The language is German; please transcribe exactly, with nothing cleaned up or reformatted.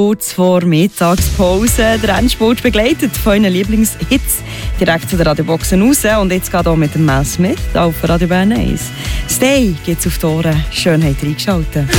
Kurz vor Mittagspause der Endspurt begleitet von euren Lieblingshits direkt zu den Radioboxen raus. Und jetzt geht auch mit dem Mel Smith auf Radio Bern eins. Stay geht's auf die Ohren. Schön habt ihr eingeschaltet.